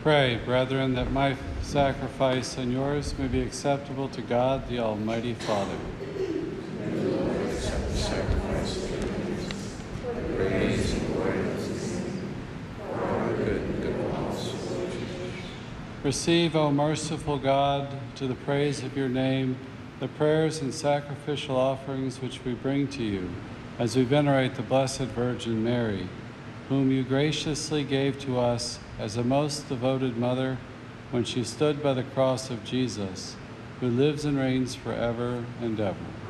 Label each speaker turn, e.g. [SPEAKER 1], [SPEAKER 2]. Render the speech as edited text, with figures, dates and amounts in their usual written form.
[SPEAKER 1] Pray, brethren, that my sacrifice and yours may be acceptable to God, the Almighty Father.
[SPEAKER 2] Accept the sacrifice of your hands, praise and glory of his name, for our good and good of all souls.
[SPEAKER 1] Receive, O merciful God, to the praise of your name, the prayers and sacrificial offerings which we bring to you as we venerate the Blessed Virgin Mary, whom you graciously gave to us as a most devoted mother when she stood by the cross of Jesus, who lives and reigns forever and ever.